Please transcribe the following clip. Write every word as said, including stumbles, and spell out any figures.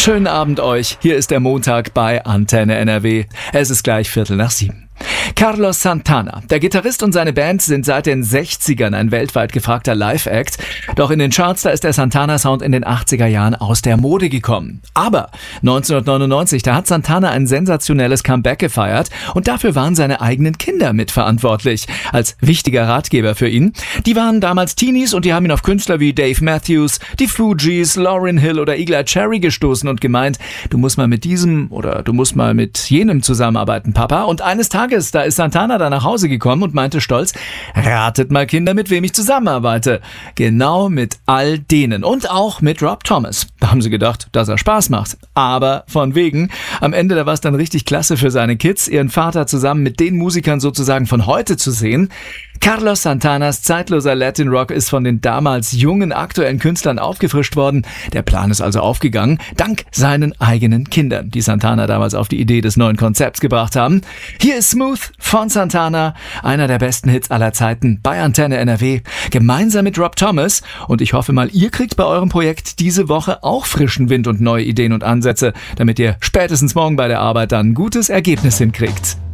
Schönen Abend euch. Hier ist der Montag bei Antenne N R W. Es ist gleich Viertel nach sieben. Carlos Santana, der Gitarrist und seine Band sind seit den sechzigern ein weltweit gefragter Live-Act. Doch in den Charts, da ist der Santana-Sound in den achtziger Jahren aus der Mode gekommen. Aber neunzehnhundertneunundneunzig, da hat Santana ein sensationelles Comeback gefeiert und dafür waren seine eigenen Kinder mitverantwortlich. Als wichtiger Ratgeber für ihn. Die waren damals Teenies und die haben ihn auf Künstler wie Dave Matthews, die Fugees, Lauryn Hill oder Eagle-Eye Cherry gestoßen und gemeint, du musst mal mit diesem oder du musst mal mit jenem zusammenarbeiten, Papa. Und eines Tages Da ist Santana da nach Hause gekommen und meinte stolz, ratet mal Kinder, mit wem ich zusammenarbeite. Genau mit all denen und auch mit Rob Thomas. Da haben sie gedacht, dass er Spaß macht. Aber von wegen, am Ende da war es dann richtig klasse für seine Kids, ihren Vater zusammen mit den Musikern sozusagen von heute zu sehen. Carlos Santanas zeitloser Latin Rock ist von den damals jungen aktuellen Künstlern aufgefrischt worden. Der Plan ist also aufgegangen, dank seinen eigenen Kindern, die Santana damals auf die Idee des neuen Konzepts gebracht haben. Hier ist Smooth von Santana, einer der besten Hits aller Zeiten bei Antenne N R W, gemeinsam mit Rob Thomas. Und ich hoffe mal, ihr kriegt bei eurem Projekt diese Woche auch frischen Wind und neue Ideen und Ansätze, damit ihr spätestens morgen bei der Arbeit dann ein gutes Ergebnis hinkriegt.